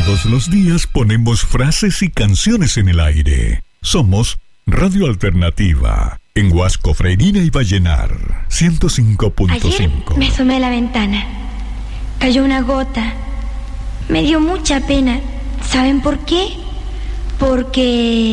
Todos los días ponemos frases y canciones en el aire. Somos Radio Alternativa, en Huasco, Freirina y Vallenar, 105.5. Ayer me asomé a la ventana. Cayó una gota. Me dio mucha pena. ¿Saben por qué? Porque